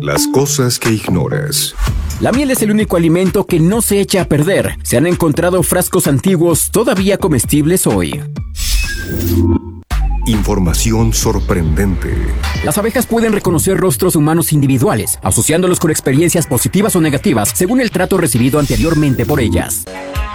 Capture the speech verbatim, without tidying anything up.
Las cosas que ignoras. La miel es el único alimento que no se echa a perder. Se han encontrado frascos antiguos todavía comestibles hoy. Información sorprendente. Las abejas pueden reconocer rostros humanos individuales, asociándolos con experiencias positivas o negativas según el trato recibido anteriormente por ellas.